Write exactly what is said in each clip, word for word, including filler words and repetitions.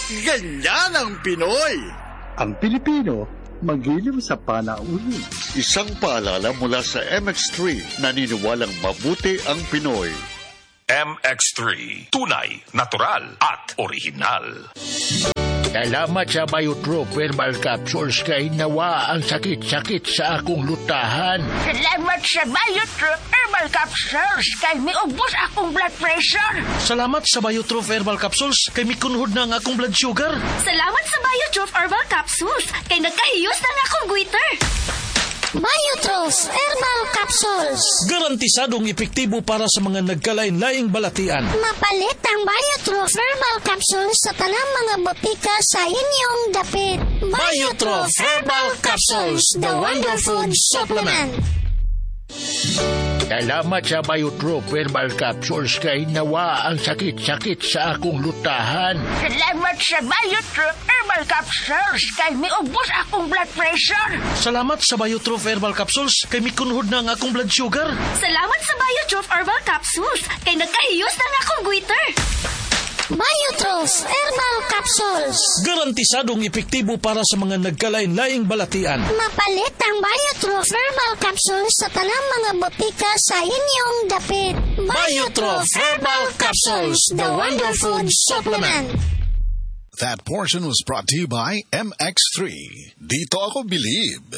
Ganyan ang Pinoy! Ang Pilipino, magiliw sa panauhin. Isang paalala mula sa M X three, naniniwalang mabuti ang Pinoy. M X three, tunay, natural at original. Salamat sa Biotrop Herbal Capsules kay nawa ang sakit-sakit sa akong lutahan. Salamat sa Biotrop Herbal Capsules kay miubos akong blood pressure. Salamat sa Biotrop Herbal Capsules kay mikunhod na ang akong blood sugar. Salamat sa Biotrop Herbal Capsules kay nagkahiyos na nga akong goiter. Biotros Herbal Capsules. Garantisadong epektibo para sa mga nagkalain-laing balatian. Mapalit ang Biotros Herbal Capsules sa tanang mga botika sa inyong dapit. Biotros Herbal Capsules, the Wonder Food Supplement. Salamat sa Biotrop Herbal Capsules kay nawa ang sakit-sakit sa akong lutahan. Salamat sa Biotrop Herbal Capsules kay miubos akong blood pressure. Salamat sa Biotrop Herbal Capsules kay mikunhod na ang akong blood sugar. Salamat sa Biotrop Herbal Capsules kay nagkahiyos na nga akong goiter. Biotros Herbal Capsules. Garantisadong epektibo para sa mga nagkalain-laing balatian. Mapalit ang Biotros Herbal Capsules sa tanang mga botika sa inyong dapit. Biotros Herbal Capsules, the Wonder Food Supplement. That portion was brought to you by M X three. Dito ako believe.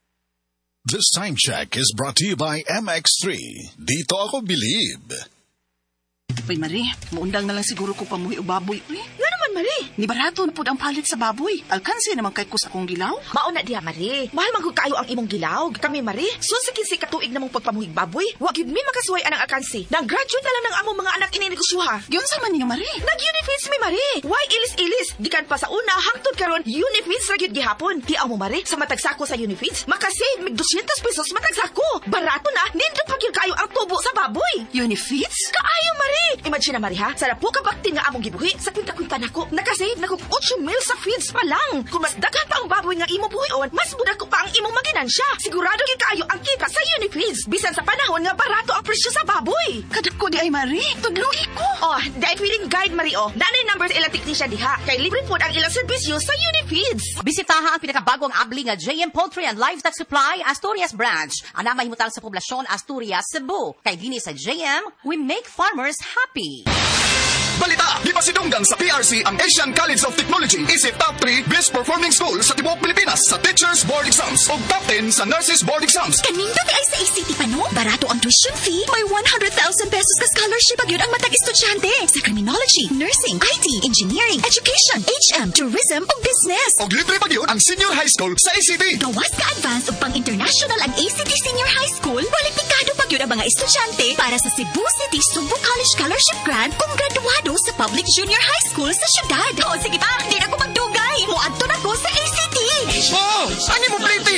This time check is brought to you by M X three. Dito ako believe. Uy, Marie, maundang na lang siguro ko pamuhi o baboy. Uy, nga naman, Marie. Ni barato na po ang palit sa baboy. Alkansi naman kay ko sa akong gilaw. Mauna diha, Marie. Mahal man kayo ang imong gilaw. Kami, Marie, susikin si katuig namong pagpamuhig baboy. Wag yun mi makasuway anang alkansi. Nag-graduate na lang ng among mga anak ininegosyoha. Yun sa man niyo, Marie. Nag-unifeeds mi, Marie. Why ilis-ilis? Gikan pa sa una, hangtod karon unifeeds ra gyud gihapon. Di mo, Marie, sa matagsako sa unifeeds, makasave mig two hundred pesos matagsako. Barato na, nindot pa gyud kayo ang tubo sa baboy. Unifeeds? Kaayo, Marie. Imagine na, Marie, ha? Sa po ka bakti nga among gibuhi, sa kwinta-kwinta nako, nakasave na kong eight mil sa feeds pa lang. Kung mas daghan pa ang baboy nga imo buhion, mas budak ko pa ang imong maginansya. Sigurado gyud kayo ang kita sa Unifeeds. Bisan sa panahon nga barato ang presyo sa baboy. Kadak ko di ay, Marie. Tudlugi ko. Oh, dahil willing guide, Marie, oh. Nanay numbers ilang teknisya diha. Kay libre po ang ilang serbisyo sa Unifeeds. Bisitaha ang pinakabagong abli nga J M Poultry and Livestock Supply Asturias Branch. Ana mahimutang sa poblasyon Asturias, Cebu. Kay dini sa J M, we make farmers happy. Balita! Di pa sidunggan sa P R C ang Asian College of Technology. Isip top three best performing school sa tibuok Pilipinas sa Teachers Board Exams o top ten sa Nurses Board Exams. Kanindot ay sa A C T pa, no? Barato ang tuition fee. May one hundred thousand pesos ka scholarship agad ang matag estudyante sa criminology, nursing, I T, engineering, education, H M, tourism o business. O libre pa yun ang senior high school sa A C T. Gawas ka advance o pang-international ang A C T Senior High School. Kwalipikado pa yun ang mga estudyante para sa Cebu City Sumbu College Scholarship Grant kung graduado sa Public Junior High School sa syudad. O sige pa, hindi na ko magdugay. Muadto na ko sa A C T. Oh! Ano mo pliti?